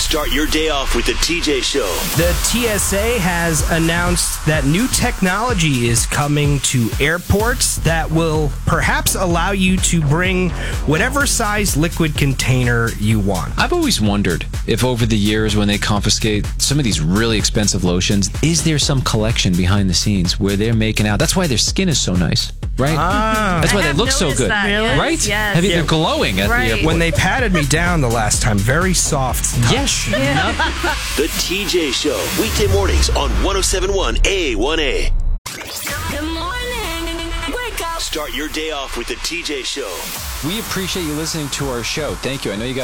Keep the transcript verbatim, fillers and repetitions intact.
Start your day off with the T J Show. The T S A has announced that new technology is coming to airports that will perhaps allow you to bring whatever size liquid container you want. I've always wondered if over the years when they confiscate some of these really expensive lotions, is there some collection behind the scenes where they're making out? That's why their skin is so nice, right? Ah. That's why I they have look so noticed good, that, yes, right? yes. Have you, they're Yeah. glowing at Right. the airport. When they patted me down the last time, very soft. Yes. The T J Show. Weekday mornings on one oh seven point one A one A. Good morning. Wake up. Start your day off with the T J Show. We appreciate you listening to our show. Thank you. I know you guys